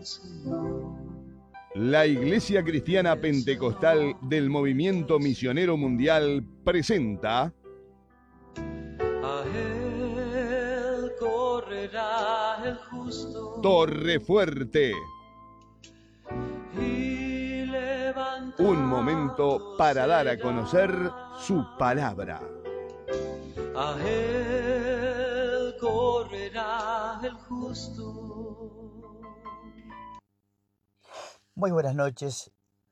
La Iglesia Cristiana Pentecostal del Movimiento Misionero Mundial presenta A él correrá el justo Torre Fuerte. y levantará Un momento para dar a conocer su palabra. A él correrá el justo. Muy buenas noches,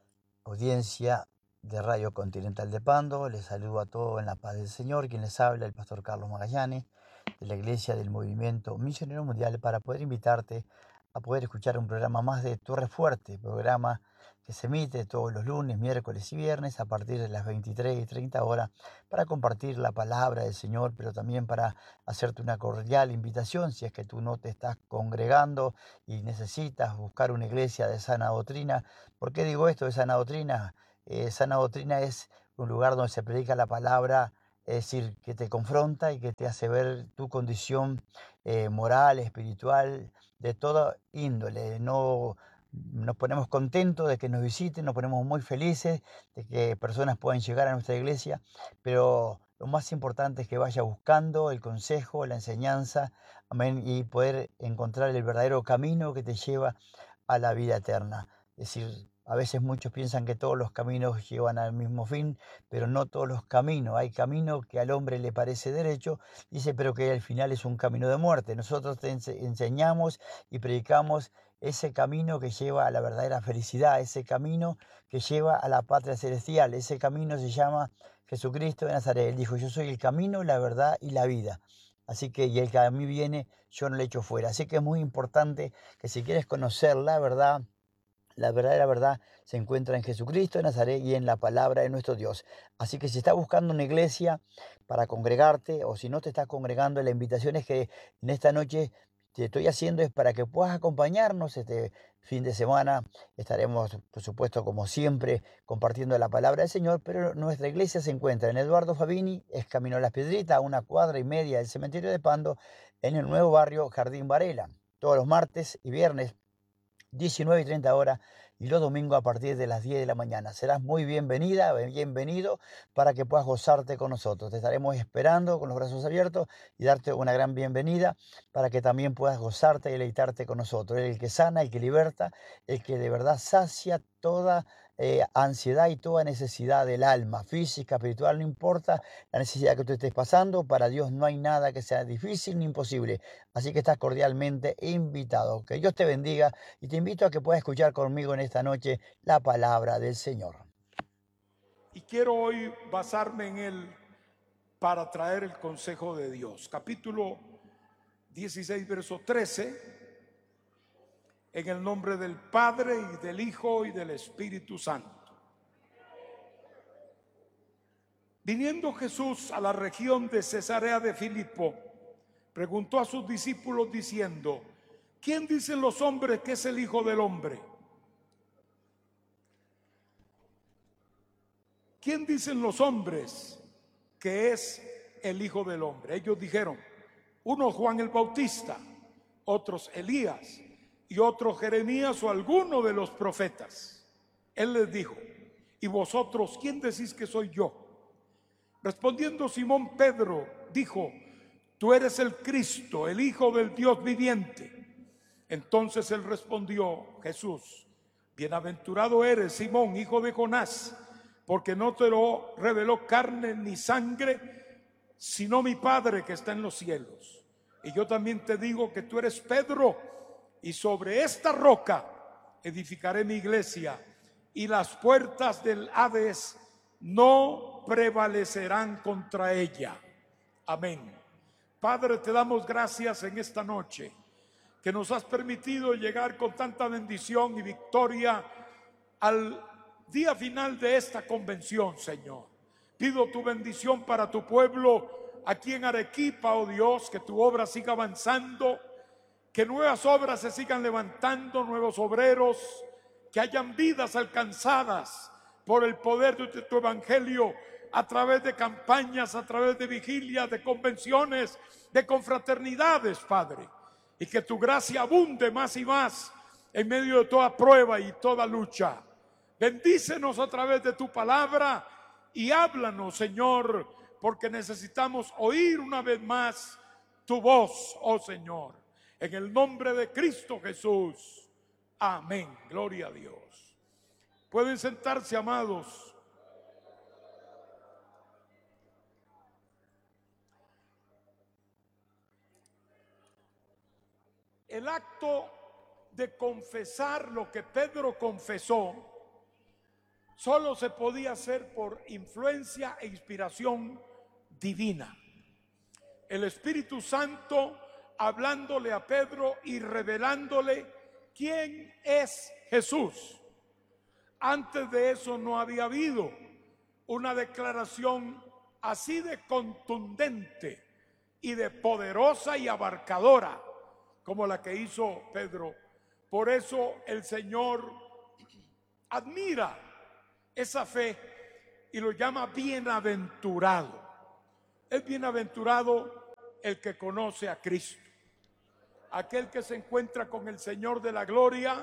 audiencia de Radio Continental de Pando. Les saludo a todos en la paz del Señor. Quien les habla, el pastor Carlos Magallanes, de la Iglesia del Movimiento Misionero Mundial, para poder invitarte a poder escuchar un programa más de Torre Fuerte, programa que se emite todos los lunes, miércoles y viernes a partir de las 23:30 horas para compartir la palabra del Señor, pero también para hacerte una cordial invitación si es que tú no te estás congregando y necesitas buscar una iglesia de sana doctrina. ¿Por qué digo esto de sana doctrina? Sana doctrina es un lugar donde se predica la palabra, es decir, que te confronta y que te hace ver tu condición moral, espiritual, de toda índole. No nos ponemos contentos de que nos visiten, nos ponemos muy felices de que personas puedan llegar a nuestra iglesia, pero lo más importante es que vaya buscando el consejo, la enseñanza, amén, y poder encontrar el verdadero camino que te lleva a la vida eterna. Es decir, a veces muchos piensan que todos los caminos llevan al mismo fin, pero no todos los caminos. Hay camino que al hombre le parece derecho, dice, pero que al final es un camino de muerte. Nosotros te enseñamos y predicamos ese camino que lleva a la verdadera felicidad, ese camino que lleva a la patria celestial. Ese camino se llama Jesucristo de Nazaret. Él dijo, yo soy el camino, la verdad y la vida. Así que, y el que a mí viene, yo no le echo fuera. Así que es muy importante que si quieres conocer la verdad, la verdadera verdad se encuentra en Jesucristo de Nazaret y en la palabra de nuestro Dios. Así que si estás buscando una iglesia para congregarte, o si no te estás congregando, la invitación es que en esta noche te estoy haciendo es para que puedas acompañarnos este fin de semana. Estaremos, por supuesto, como siempre, compartiendo la palabra del Señor, pero nuestra iglesia se encuentra en Eduardo Fabini, es Camino a las Piedritas, a 1,5 cuadras del cementerio de Pando, en el nuevo barrio Jardín Varela, todos los martes y viernes 19:30 horas, y los domingos a partir de las 10 de la mañana. Serás muy bienvenida, bienvenido, para que puedas gozarte con nosotros. Te estaremos esperando con los brazos abiertos y darte una gran bienvenida para que también puedas gozarte y deleitarte con nosotros. El que sana, el que liberta, el que de verdad sacia toda ansiedad y toda necesidad del alma, física, espiritual, no importa la necesidad que tú estés pasando. Para Dios no hay nada que sea difícil ni imposible. Así que estás cordialmente invitado. Que Dios te bendiga y te invito a que puedas escuchar conmigo en esta noche la palabra del Señor. Y quiero hoy basarme en él para traer el consejo de Dios. Capítulo 16, verso 13. En el nombre del Padre y del Hijo y del Espíritu Santo. Viniendo Jesús a la región de Cesarea de Filipo, preguntó a sus discípulos diciendo: ¿quién dicen los hombres que es el Hijo del Hombre? ¿Quién dicen los hombres que es el Hijo del Hombre? Ellos dijeron, unos Juan el Bautista, otros Elías y otros Jeremías o alguno de los profetas. Él les dijo, ¿y vosotros quién decís que soy yo? Respondiendo Simón Pedro, dijo, tú eres el Cristo, el Hijo del Dios viviente. Entonces él respondió, Jesús, bienaventurado eres, Simón, hijo de Jonás, porque no te lo reveló carne ni sangre, sino mi Padre que está en los cielos. Y yo también te digo que tú eres Pedro, y sobre esta roca edificaré mi iglesia, y las puertas del Hades no prevalecerán contra ella. Amén. Padre, te damos gracias en esta noche, que nos has permitido llegar con tanta bendición y victoria al día final de esta convención, Señor. Pido tu bendición para tu pueblo aquí en Arequipa, oh Dios, que tu obra siga avanzando, que nuevas obras se sigan levantando, nuevos obreros, que hayan vidas alcanzadas por el poder de tu evangelio, a través de campañas, a través de vigilias, de convenciones, de confraternidades, Padre, y que tu gracia abunde más y más en medio de toda prueba y toda lucha. Bendícenos a través de tu palabra y háblanos, Señor, porque necesitamos oír una vez más tu voz, oh Señor. En el nombre de Cristo Jesús. Amén. Gloria a Dios. Pueden sentarse, amados. El acto de confesar lo que Pedro confesó solo se podía hacer por influencia e inspiración divina. El Espíritu Santo hablándole a Pedro y revelándole quién es Jesús. Antes de eso no había habido una declaración así de contundente y de poderosa y abarcadora como la que hizo Pedro. Por eso el Señor admira esa fe y lo llama bienaventurado. Es bienaventurado el que conoce a Cristo. Aquel que se encuentra con el Señor de la gloria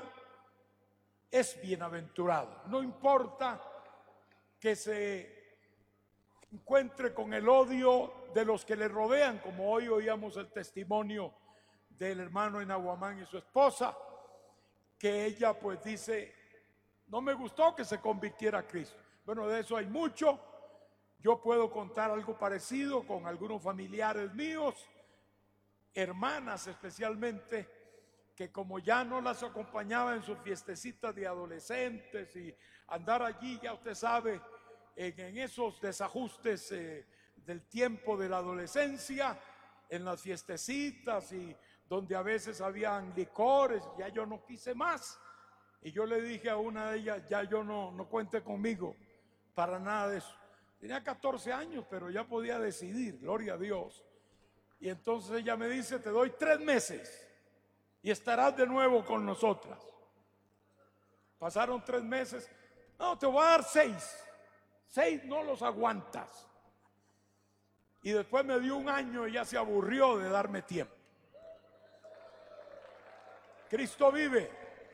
es bienaventurado. No importa que se encuentre con el odio de los que le rodean, como hoy oíamos el testimonio del hermano en Aguamán y su esposa, que ella pues dice, no me gustó que se convirtiera a Cristo. Bueno, de eso hay mucho. Yo puedo contar algo parecido con algunos familiares míos, hermanas especialmente, que como ya no las acompañaba en sus fiestecitas de adolescentes y andar allí, ya usted sabe, en esos desajustes del tiempo de la adolescencia, en las fiestecitas y donde a veces habían licores, ya yo no quise más. Y yo le dije a una de ellas, ya yo no cuente conmigo para nada de eso. Tenía 14 años, pero ya podía decidir, gloria a Dios. Y entonces ella me dice, te doy 3 meses y estarás de nuevo con nosotras. Pasaron 3 meses. No, te voy a dar 6. 6 no los aguantas. Y después me dio 1 año y ya se aburrió de darme tiempo. Cristo vive.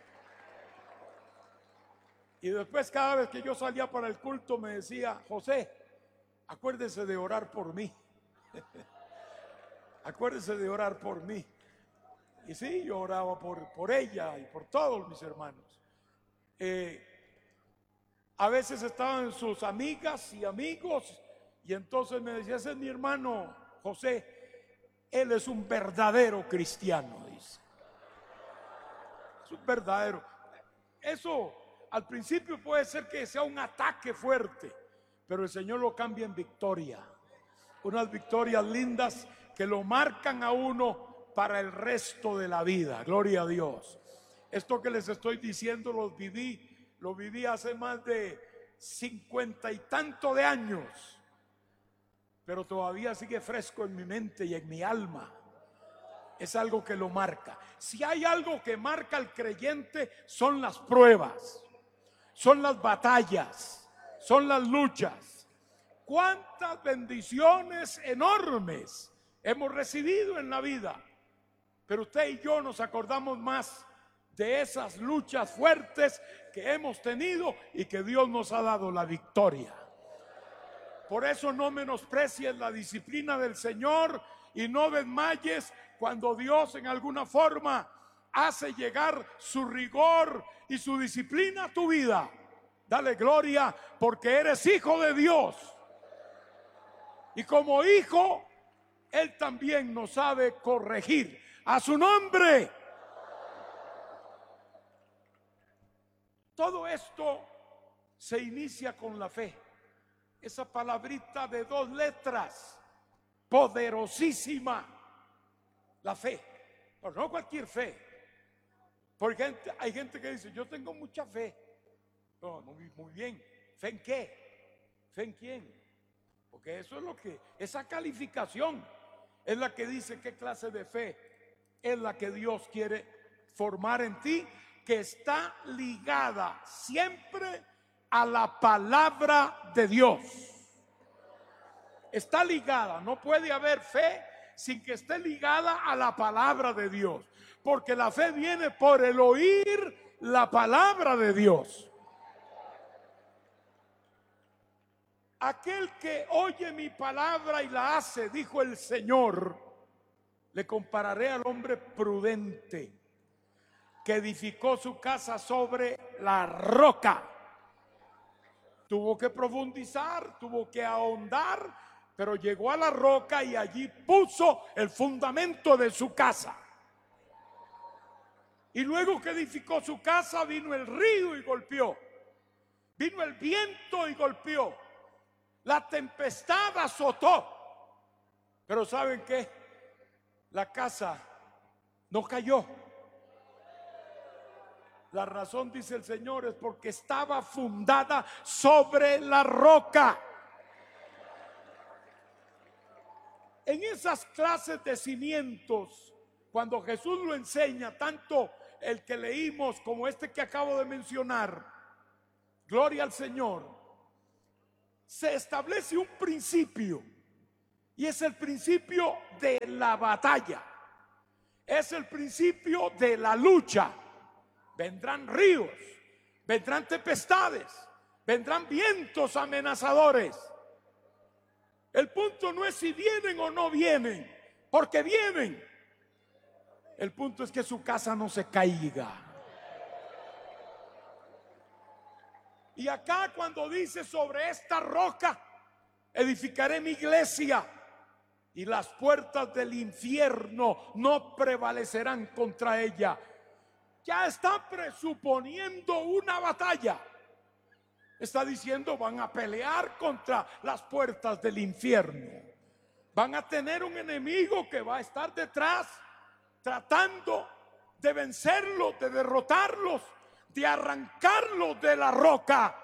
Y después cada vez que yo salía para el culto me decía, José, acuérdese de orar por mí. Acuérdese de orar por mí. Y sí, yo oraba por ella y por todos mis hermanos. A veces estaban sus amigas y amigos y entonces me decía, ese es mi hermano José, él es un verdadero cristiano, dice. Es un verdadero. Eso al principio puede ser que sea un ataque fuerte, pero el Señor lo cambia en victoria. Unas victorias lindas que lo marcan a uno para el resto de la vida. Gloria a Dios. Esto que les estoy diciendo lo viví hace más de 50 y tanto de años, pero todavía sigue fresco en mi mente y en mi alma. Es algo que lo marca. Si hay algo que marca al creyente, son las pruebas, son las batallas, son las luchas. Cuántas bendiciones enormes hemos recibido en la vida, pero usted y yo nos acordamos más de esas luchas fuertes que hemos tenido y que Dios nos ha dado la victoria. Por eso no menosprecies la disciplina del Señor y no desmayes cuando Dios en alguna forma hace llegar su rigor y su disciplina a tu vida. Dale gloria porque eres hijo de Dios. Y como hijo, Él también nos sabe corregir. A su nombre. Todo esto se inicia con la fe. Esa palabrita de 2 letras, poderosísima, la fe. Pero no cualquier fe. Porque hay gente que dice, yo tengo mucha fe. No, muy bien. ¿Fe en qué? ¿Fe en quién? Porque eso es lo que, esa calificación es la que dice qué clase de fe es la que Dios quiere formar en ti, que está ligada siempre a la palabra de Dios. Está ligada, no puede haber fe sin que esté ligada a la palabra de Dios. Porque la fe viene por el oír la palabra de Dios. Aquel que oye mi palabra y la hace, dijo el Señor, le compararé al hombre prudente que edificó su casa sobre la roca. Tuvo que profundizar, tuvo que ahondar, pero llegó a la roca y allí puso el fundamento de su casa. Y luego que edificó su casa, vino el río y golpeó. Vino el viento y golpeó. La tempestad azotó. Pero ¿saben qué? La casa no cayó. La razón, dice el Señor, es porque estaba fundada sobre la roca. En esas clases de cimientos, cuando Jesús lo enseña, tanto el que leímos como este que acabo de mencionar, gloria al Señor, se establece un principio, y es el principio de la batalla, es el principio de la lucha. Vendrán ríos, vendrán tempestades, vendrán vientos amenazadores. El punto no es si vienen o no vienen, porque vienen. El punto es que su casa no se caiga. Y acá cuando dice sobre esta roca edificaré mi iglesia y las puertas del infierno no prevalecerán contra ella, ya está presuponiendo una batalla. Está diciendo, van a pelear contra las puertas del infierno. Van a tener un enemigo que va a estar detrás, tratando de vencerlos, de derrotarlos, de arrancarlos de la roca.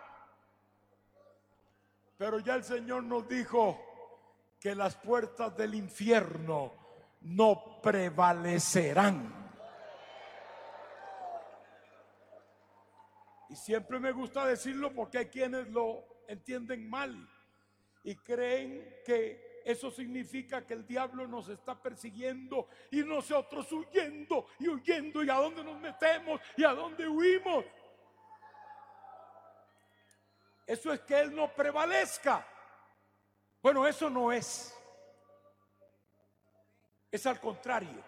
Pero ya el Señor nos dijo que las puertas del infierno no prevalecerán. Y siempre me gusta decirlo porque hay quienes lo entienden mal y creen que eso significa que el diablo nos está persiguiendo y nosotros huyendo y huyendo, y a dónde nos metemos y a dónde huimos. Eso es que él no prevalezca. Bueno, eso no es. Es al contrario.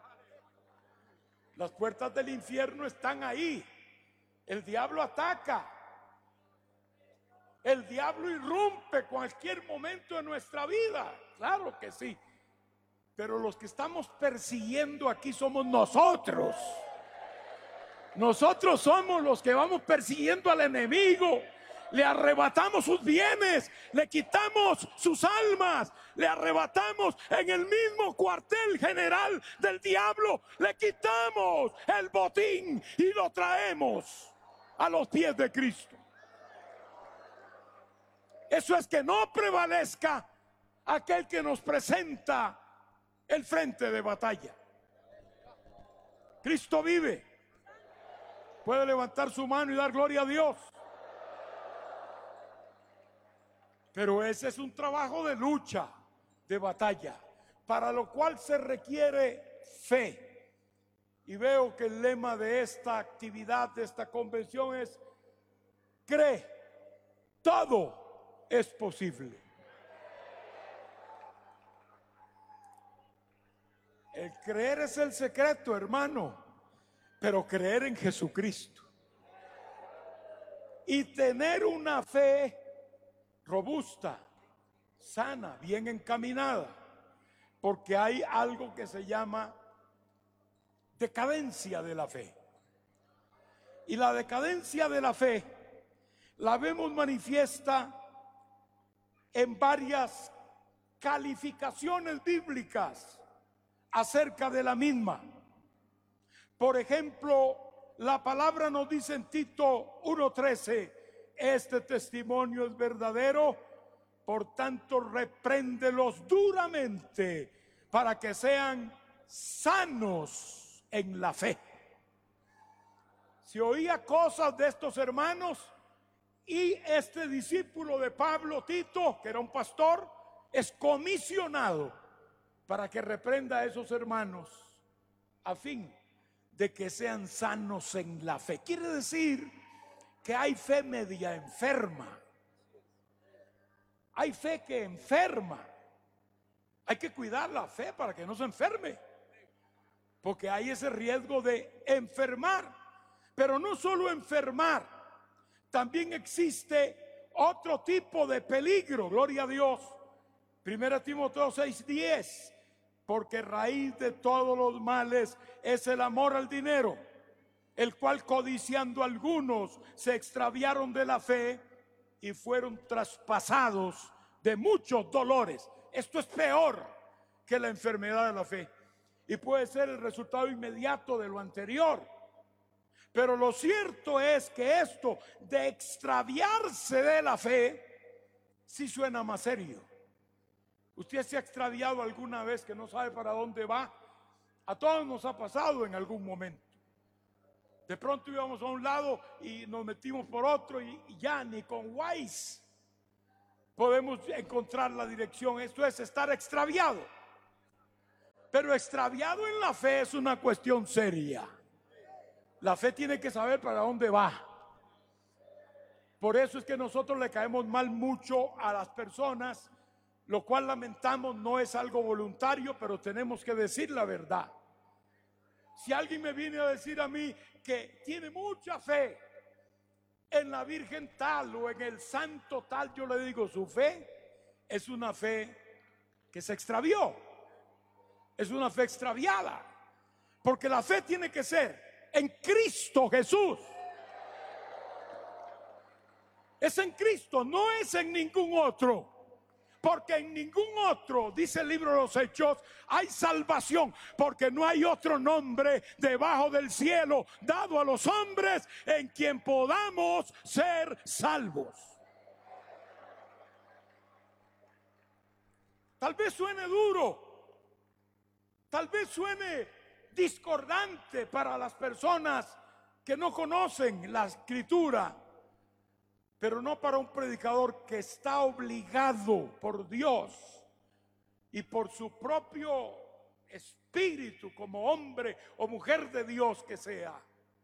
Las puertas del infierno están ahí. El diablo ataca. El diablo irrumpe cualquier momento de nuestra vida. Claro que sí. Pero los que estamos persiguiendo aquí somos nosotros. Nosotros somos los que vamos persiguiendo al enemigo. Le arrebatamos sus bienes, le quitamos sus almas, le arrebatamos en el mismo cuartel general del diablo, le quitamos el botín y lo traemos a los pies de Cristo. Eso es que no prevalezca aquel que nos presenta el frente de batalla. Cristo vive. Puede levantar su mano y dar gloria a Dios. Pero ese es un trabajo de lucha, de batalla, para lo cual se requiere fe. Y veo que el lema de esta actividad, de esta convención es: cree, todo es posible. El creer es el secreto, hermano, pero creer en Jesucristo y tener una fe robusta, sana, bien encaminada, porque hay algo que se llama decadencia de la fe. Y la decadencia de la fe la vemos manifiesta en varias calificaciones bíblicas acerca de la misma. Por ejemplo, la palabra nos dice en Tito 1:13: este testimonio es verdadero, por tanto repréndelos duramente para que sean sanos en la fe. Si oía cosas de estos hermanos, y este discípulo de Pablo, Tito, que era un pastor, es comisionado para que reprenda a esos hermanos a fin de que sean sanos en la fe. Quiere decir que hay fe media enferma. Hay fe que enferma. Hay que cuidar la fe para que no se enferme, porque hay ese riesgo de enfermar. Pero no solo enfermar, también existe otro tipo de peligro, gloria a Dios. 1 Timoteo 6:10, porque raíz de todos los males es el amor al dinero, el cual codiciando algunos se extraviaron de la fe y fueron traspasados de muchos dolores. Esto es peor que la enfermedad de la fe y puede ser el resultado inmediato de lo anterior. Pero lo cierto es que esto de extraviarse de la fe sí suena más serio. ¿Usted se ha extraviado alguna vez que no sabe para dónde va? A todos nos ha pasado en algún momento. De pronto íbamos a un lado y nos metimos por otro y ya ni con Waze podemos encontrar la dirección. Esto es estar extraviado. Pero extraviado en la fe es una cuestión seria. La fe tiene que saber para dónde va. Por eso es que nosotros le caemos mal mucho a las personas, lo cual lamentamos, no es algo voluntario, pero tenemos que decir la verdad. Si alguien me viene a decir a mí que tiene mucha fe en la Virgen tal o en el santo tal, yo le digo, su fe es una fe que se extravió, es una fe extraviada, porque la fe tiene que ser en Cristo Jesús. Es en Cristo, no es en ningún otro. Porque en ningún otro, dice el libro de los Hechos, hay salvación. Porque no hay otro nombre debajo del cielo dado a los hombres en quien podamos ser salvos. Tal vez suene duro, tal vez suene discordante para las personas que no conocen la Escritura, pero no para un predicador que está obligado por Dios y por su propio espíritu como hombre o mujer de Dios que sea,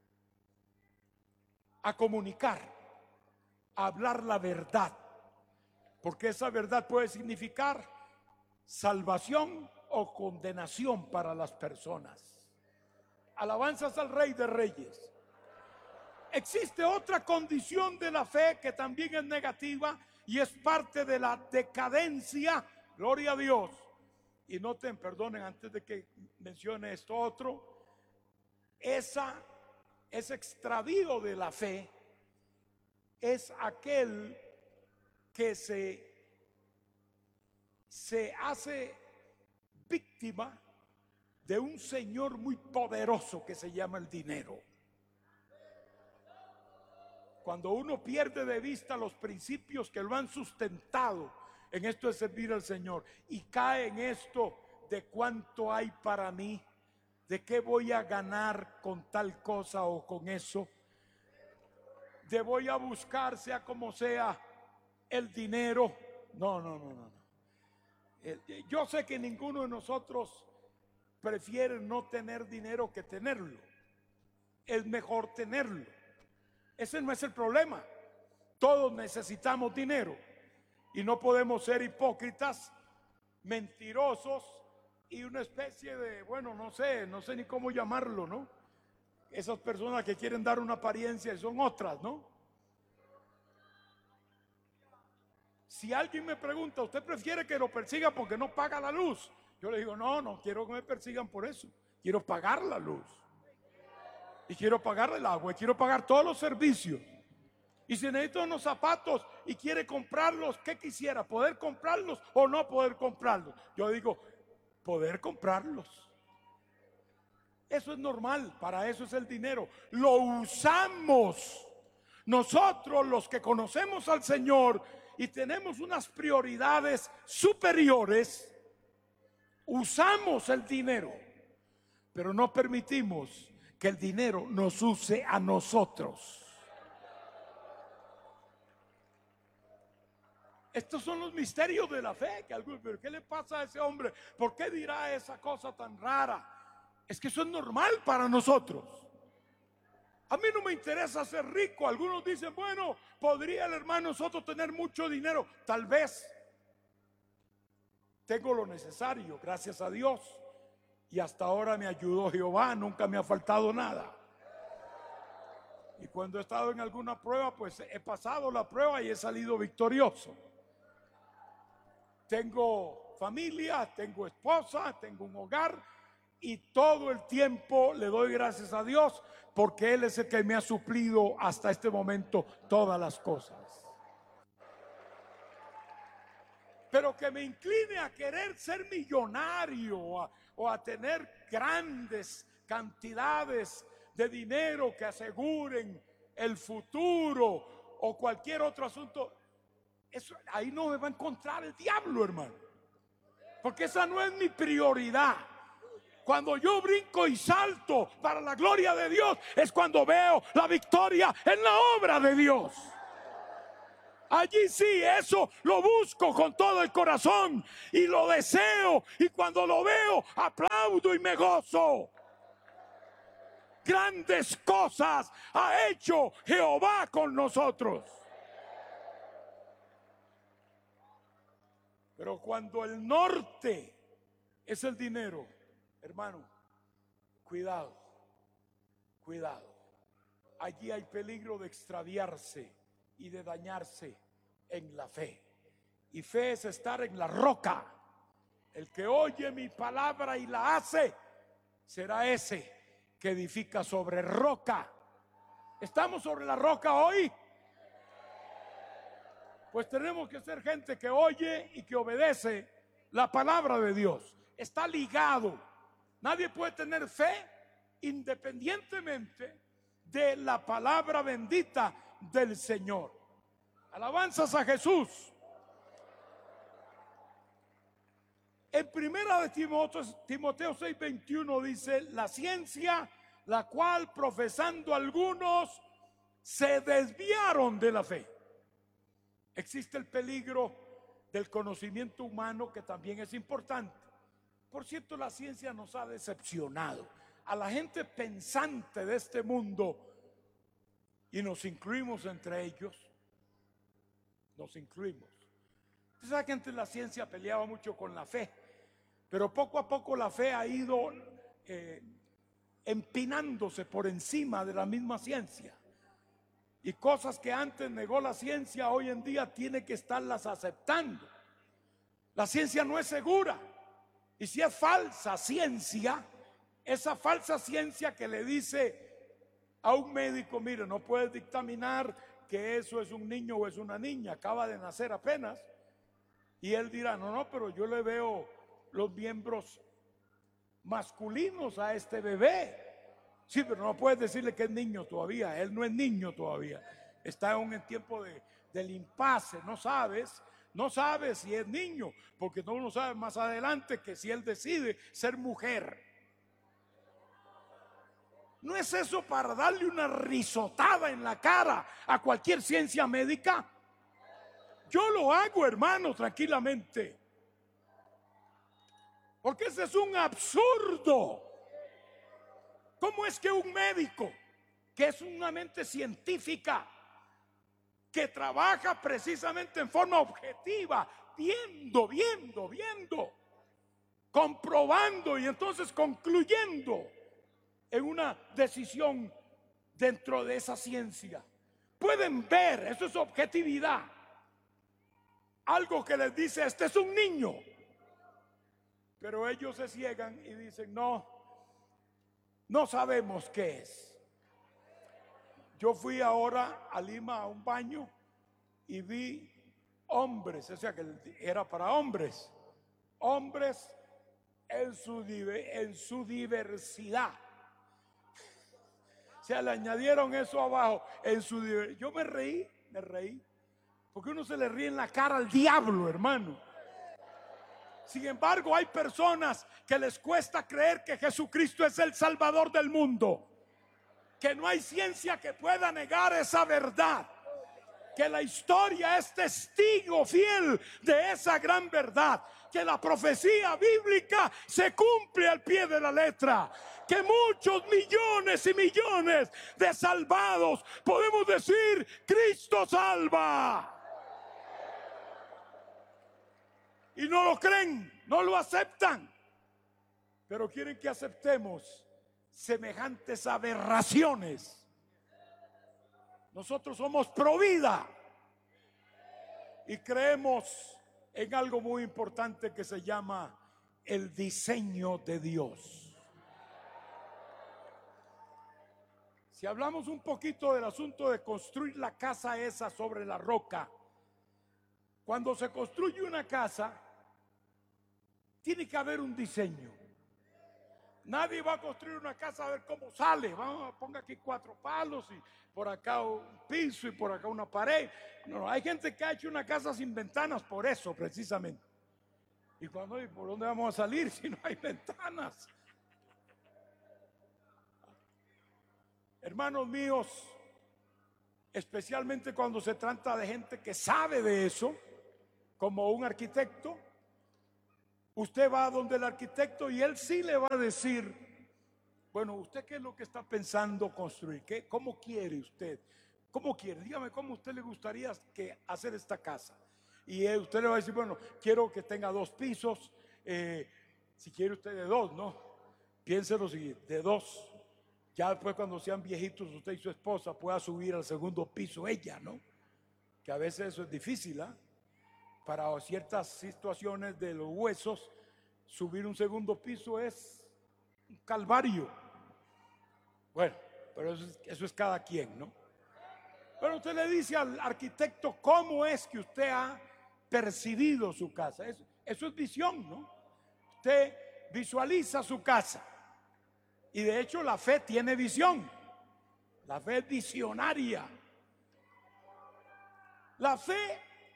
a comunicar, a hablar la verdad, porque esa verdad puede significar salvación o condenación para las personas. Alabanzas al Rey de Reyes. Existe otra condición de la fe que también es negativa y es parte de la decadencia, gloria a Dios. Y noten, perdonen antes de que mencione esto otro, ese extravío de la fe es aquel que se hace víctima de un señor muy poderoso que se llama el dinero. Cuando uno pierde de vista los principios que lo han sustentado en esto de servir al Señor y cae en esto de cuánto hay para mí, de qué voy a ganar con tal cosa o con eso, de voy a buscar sea como sea el dinero. No. Yo sé que ninguno de nosotros prefiere no tener dinero que tenerlo. Es mejor tenerlo. Ese no es el problema. Todos necesitamos dinero y no podemos ser hipócritas, mentirosos y una especie de, bueno, no sé ni cómo llamarlo, ¿no? Esas personas que quieren dar una apariencia y son otras, ¿no? Si alguien me pregunta, ¿usted prefiere que lo persigan porque no paga la luz? Yo le digo, no quiero que me persigan por eso. Quiero pagar la luz. Y quiero pagar el agua, y quiero pagar todos los servicios. Y si necesito unos zapatos y quiere comprarlos, ¿qué quisiera? ¿Poder comprarlos o no poder comprarlos? Yo digo, poder comprarlos. Eso es normal, para eso es el dinero. Lo usamos. Nosotros los que conocemos al Señor y tenemos unas prioridades superiores, usamos el dinero, pero no permitimos que el dinero nos use a nosotros. Estos son los misterios de la fe. Pero ¿qué le pasa a ese hombre? ¿Por qué dirá esa cosa tan rara? Es que eso es normal para nosotros. A mí no me interesa ser rico. Algunos dicen, bueno, ¿podría el hermano Soto tener mucho dinero? Tal vez. Tengo lo necesario, gracias a Dios. Y hasta ahora me ayudó Jehová, nunca me ha faltado nada. Y cuando he estado en alguna prueba, pues he pasado la prueba y he salido victorioso. Tengo familia, tengo esposa, tengo un hogar y todo el tiempo le doy gracias a Dios porque Él es el que me ha suplido hasta este momento todas las cosas. Pero que me incline a querer ser millonario o a tener grandes cantidades de dinero que aseguren el futuro o cualquier otro asunto, eso, ahí no me va a encontrar el diablo, hermano, porque esa no es mi prioridad. Cuando yo brinco y salto para la gloria de Dios es cuando veo la victoria en la obra de Dios. Allí sí, eso lo busco con todo el corazón y lo deseo, y cuando lo veo aplaudo y me gozo. Grandes cosas ha hecho Jehová con nosotros. Pero cuando el norte es el dinero, hermano, cuidado, cuidado. Allí hay peligro de extraviarse y de dañarse en la fe. Y fe es estar en la roca. El que oye mi palabra y la hace, será ese que edifica sobre roca. ¿Estamos sobre la roca hoy? Pues tenemos que ser gente que oye y que obedece la palabra de Dios. Está ligado. Nadie puede tener fe independientemente de la palabra bendita del Señor. Alabanzas a Jesús. En primera de Timoteo 6:21 dice: la ciencia, la cual profesando algunos se desviaron de la fe. Existe el peligro del conocimiento humano, que también es importante. Por cierto, la ciencia nos ha decepcionado a la gente pensante de este mundo, y nos incluimos entre ellos. Nos incluimos. Usted sabe que antes la ciencia peleaba mucho con la fe, pero poco a poco la fe ha ido empinándose por encima de la misma ciencia. Y cosas que antes negó la ciencia, hoy en día tiene que estarlas aceptando. La ciencia no es segura. Y si es falsa ciencia, esa falsa ciencia que le dice a un médico: mire, no puedes dictaminar que eso es un niño o es una niña, acaba de nacer apenas. Y él dirá: no, pero yo le veo los miembros masculinos a este bebé. Sí, pero no puedes decirle que es niño todavía. Él no es niño todavía. Está aún en tiempo del impasse. No sabes si es niño, porque no lo sabes más adelante que si él decide ser mujer. ¿No es eso para darle una risotada en la cara a cualquier ciencia médica? Yo lo hago, hermano, tranquilamente. Porque ese es un absurdo. ¿Cómo es que un médico, que es una mente científica, que trabaja precisamente en forma objetiva, viendo, comprobando y entonces concluyendo en una decisión dentro de esa ciencia, pueden ver, eso es objetividad, algo que les dice: este es un niño, pero ellos se ciegan y dicen: no sabemos qué es. Yo fui ahora a Lima a un baño y vi hombres, o sea que era para hombres en su diversidad. O sea, le añadieron eso abajo, en su diversidad. Yo me reí, porque uno se le ríe en la cara al diablo, hermano. Sin embargo, hay personas que les cuesta creer que Jesucristo es el Salvador del mundo, que no hay ciencia que pueda negar esa verdad. que la historia es testigo fiel de esa gran verdad, que la profecía bíblica se cumple al pie de la letra, que muchos millones y millones de salvados podemos decir: Cristo salva. Y no lo creen, no lo aceptan, pero quieren que aceptemos semejantes aberraciones. Nosotros somos pro vida y creemos en algo muy importante que se llama el diseño de Dios. Si hablamos un poquito del asunto de construir la casa esa sobre la roca, cuando se construye una casa, tiene que haber un diseño. Nadie va a construir una casa a ver cómo sale. Vamos, ponga aquí 4 palos y por acá un piso y por acá una pared. No, hay gente que ha hecho una casa sin ventanas por eso, precisamente. Y cuando, ¿por dónde vamos a salir si no hay ventanas? Hermanos míos, especialmente cuando se trata de gente que sabe de eso, como un arquitecto, usted va a donde el arquitecto y él sí le va a decir: bueno, ¿usted qué es lo que está pensando construir? ¿Cómo quiere usted? ¿Cómo quiere? Dígame cómo a usted le gustaría hacer esta casa. Y usted le va a decir: bueno, quiero que tenga 2 pisos, si quiere usted de 2, ¿no? Piense lo siguiente, de 2. Ya después, cuando sean viejitos, usted y su esposa pueda subir al 2.º piso ella, ¿no? Que a veces eso es difícil, ¿ah? Para ciertas situaciones de los huesos, subir un 2.º piso es un calvario. Bueno, pero eso es cada quien, ¿no? Pero usted le dice al arquitecto cómo es que usted ha percibido su casa. Eso es visión, ¿no? Usted visualiza su casa. Y de hecho la fe tiene visión. La fe es visionaria. La fe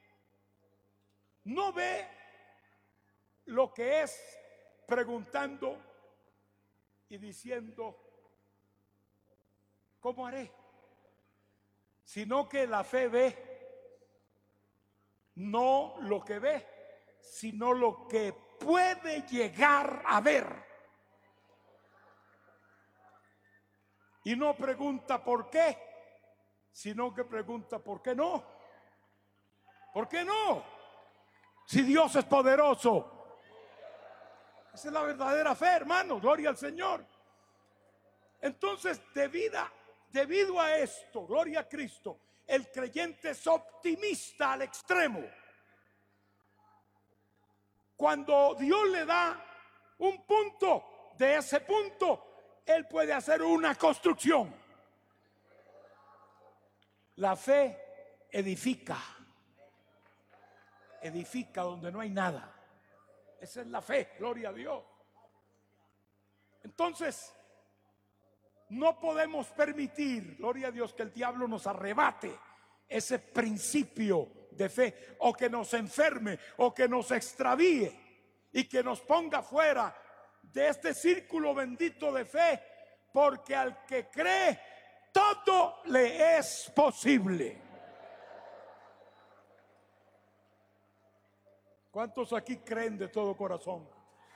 no ve lo que es preguntando y diciendo: ¿cómo haré? Sino que la fe ve no lo que ve, sino lo que puede llegar a ver. Y no pregunta por qué, sino que pregunta por qué no. ¿Por qué no? Si Dios es poderoso. Esa es la verdadera fe, hermano. Gloria al Señor. Entonces, debido a esto, gloria a Cristo, el creyente es optimista al extremo. Cuando Dios le da un punto, de ese punto Él puede hacer una construcción. La fe edifica donde no hay nada. Esa es la fe, gloria a Dios. Entonces, no podemos permitir, gloria a Dios, que el diablo nos arrebate ese principio de fe, o que nos enferme, o que nos extravíe y que nos ponga fuera de este círculo bendito de fe, porque al que cree todo le es posible. ¿Cuántos aquí creen de todo corazón?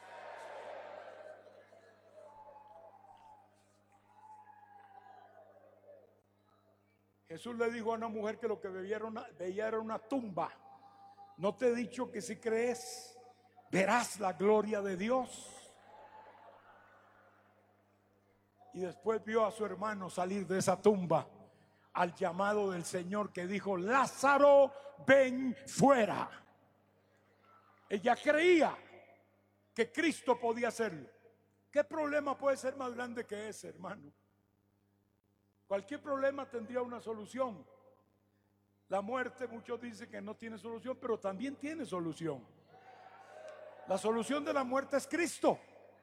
Jesús le dijo a una mujer que lo que veía era una tumba. ¿No te he dicho que si crees verás la gloria de Dios? Y después vio a su hermano salir de esa tumba al llamado del Señor, que dijo: Lázaro, ven fuera. Ella creía que Cristo podía hacerlo. ¿Qué problema puede ser más grande que ese, hermano? Cualquier problema tendría una solución. La muerte, muchos dicen que no tiene solución, pero también tiene solución. La solución de la muerte es Cristo.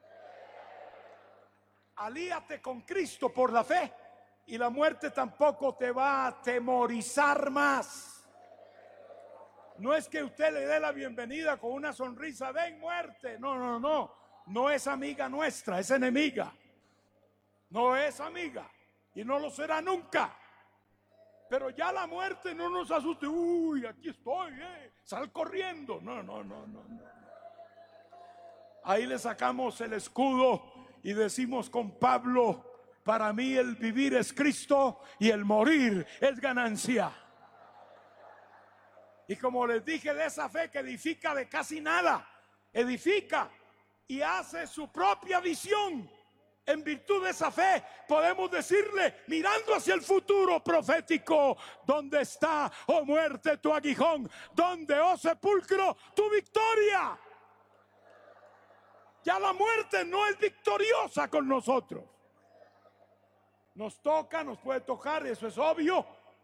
Alíate con Cristo por la fe y la muerte tampoco te va a atemorizar más. No es que usted le dé la bienvenida con una sonrisa: ven muerte. No. No es amiga nuestra, es enemiga. No es amiga y no lo será nunca. Pero ya la muerte no nos asuste. Uy, aquí estoy, sal corriendo. No. Ahí le sacamos el escudo y decimos con Pablo: para mí el vivir es Cristo y el morir es ganancia. Y como les dije, de esa fe que edifica de casi nada, edifica y hace su propia visión. En virtud de esa fe podemos decirle, mirando hacia el futuro profético: ¿dónde está, oh muerte, tu aguijón? ¿Dónde, oh sepulcro, tu victoria? Ya la muerte no es victoriosa con nosotros. Nos toca, nos puede tocar, eso es obvio.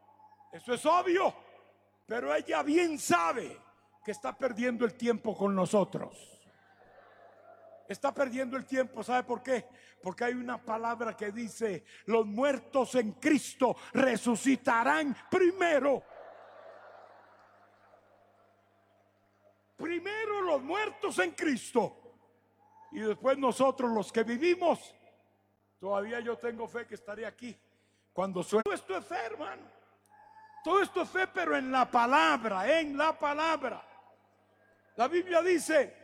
Pero ella bien sabe que está perdiendo el tiempo con nosotros. Está perdiendo el tiempo, ¿sabe por qué? Porque hay una palabra que dice: los muertos en Cristo resucitarán primero. Primero los muertos en Cristo, y después nosotros los que vivimos. Todavía yo tengo fe que estaré aquí cuando suene. Todo esto es fe, hermano. Todo esto es fe, pero en la palabra, La Biblia dice: